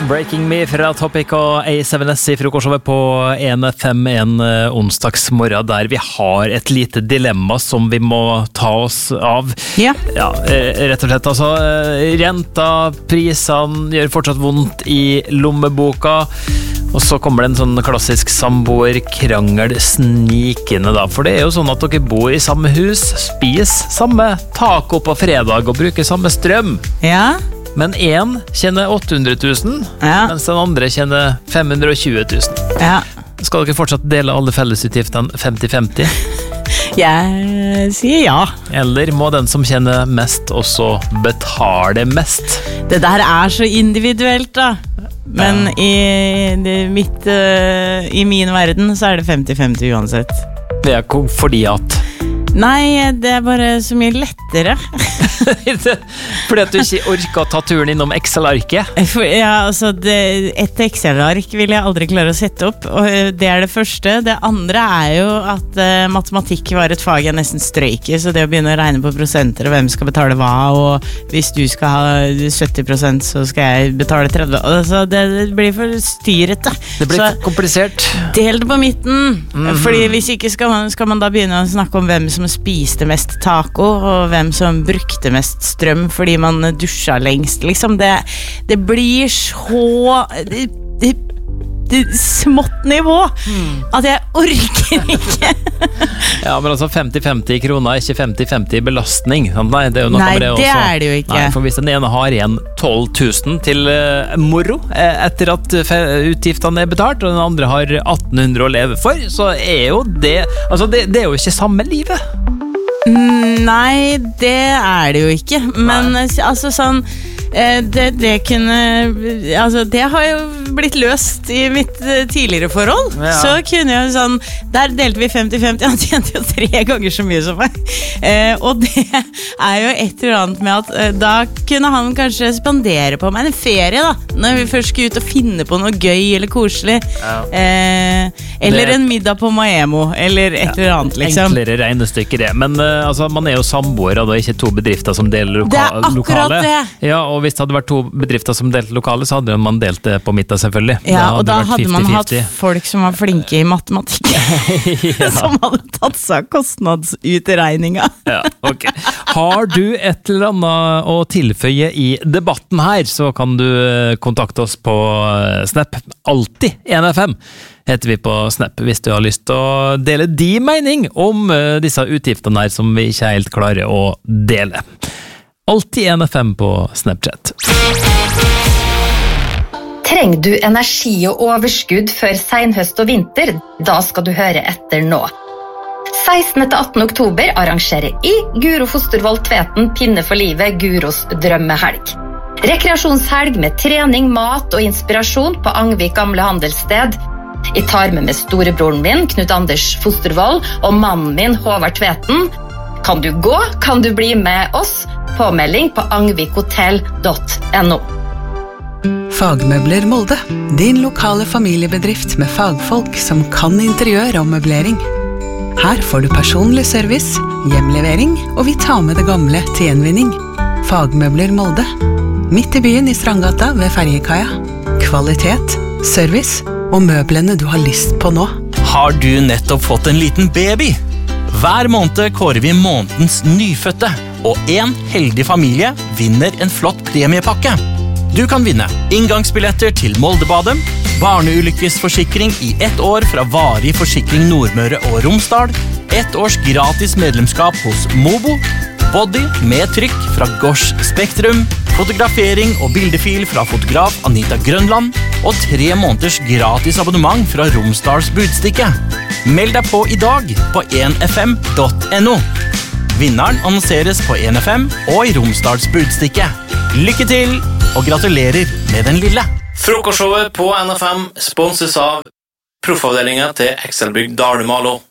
Breaking Me fra Topic og A7S I frokostshowet på 1FM en onsdagsmorgen der vi har et lite dilemma som vi må ta oss av. Ja, rett og slett. Altså, renta, prisene gjør fortsatt vondt I lommeboka. Og så kommer det en sånn klassisk samboerkrangel snikende da, for det jo sånn at dere bor I samme hus, spiser samme taco på fredag og bruker samme strøm. Ja. Men en tjener 800 000, mens den andre tjener 520 000. Ja. Skal dere fortsatt dele alle fellesutgiftene 50-50? Jeg sier ja. Eller må den som tjener mest også betale mest? Det der så individuelt da. Men I min verden så det 50-50 uansett. Det fordi at... Nei, det bare så mye lettere. Fordi at du ikke orker å ta turen innom Excel-arket? Ja, altså, et Excel-ark vil jeg aldri klare å sette opp, og det det første. Det andre jo at matematikk var et fag jeg nesten strøyk I, så det å begynne å regne på prosenter og hvem skal betale hva, og hvis du skal ha 70%, så skal jeg betale 30%. Altså, det blir for styrete. Det blir for komplisert. Del det på midten, fordi hvis ikke skal man da begynne å snakke om hvem som spiste mest taco, og hvem som brukte mest strøm fordi man dusja lengst, liksom. Det blir så smått nivå at jeg orker ikke. Ja, men altså 50-50 kroner ikke 50-50 belastning. Nei, det jo noe Nei, med det også. Det det jo ikke. Nei, for hvis den ene har igjen 12 000 til moro etter at utgiftene betalt, og den andre har 1800 å leve for, så jo det, altså det jo ikke samme livet. Nei, det det jo ikke. Men altså sånn det kunne altså det har jo blitt løst I mitt tidligere forhold så kunne jeg sånn der delte vi 50-50 han tjente jo 3 ganger så mye som meg og det jo et eller annet med at da kunne han kanskje spandere på meg en ferie da når vi først skulle ut og finne på noe gøy eller koselig eller en middag på Maemo eller et eller annet liksom enklere regnestykker det men altså man jo samboer og det ikke 2 bedrifter som deler lokale det akkurat det ja og hvis det hadde vært 2 bedrifter som delte lokale, så hadde man delt det på midten selvfølgelig. Ja, og da hadde man hatt folk som var flinke I matematikk, som hadde tatt seg kostnadsutregninga. Ja, ok. Har du et eller annet å tilføye I debatten her, så kan du kontakte oss på Snap. Alltid 1FM heter vi på Snap, hvis du har lyst til å dele din mening om disse utgiftene her som vi ikke helt klarer å dele. Alltid 1FM på Snapchat. Trenger du energi og overskudd før senhøst og vinter? Da skal du høre etter nå. 16.–18. oktober arrangerer Guro Fostervold Tveten Pinne for livet Guros drømmehelg. Rekreasjonshelg med trening, mat og inspirasjon på Angvik gamle handelssted. Jeg tar med storebroren min, Knut Anders Fostervold, og mannen min, Håvard Tveten. Kan du gå? Kan du bli med oss? Påmelding på angvikhotell.no. Fagmøbler Molde, din lokale familiebedrift med fagfolk som kan interiør og møblering. Her får du personlig service, hjemlevering, og vi tar med det gamle til gjenvinning. Fagmøbler Molde, midt I byen I Strandgata ved Ferjekaia. Kvalitet, service og møblene du har lyst på nå. Har du nettopp fått en liten baby? Hver måned kårer vi månedens nyfødte, og en heldig familie vinner en flott premiepakke. Du kan vinne inngangsbilletter til Moldebadet, barneulykkesforsikring I 1 år fra Varig Forsikring Nordmøre og Romsdal, 1 års gratis medlemskap hos Mobo, body med trykk fra Gosh Spektrum, fotografering og bildefil fra fotograf Anita Grønland, og 3 måneders gratis abonnement fra Romsdals Budstikke. Meld deg på I dag på 1fm.no. Vinneren annonseres på 1FM og I Romsdals Budstikke. Lykke til, og gratulerer med den lille! Frokostshowet på NFM sponses av proffavdelingen til Excelbygg Dalumalo.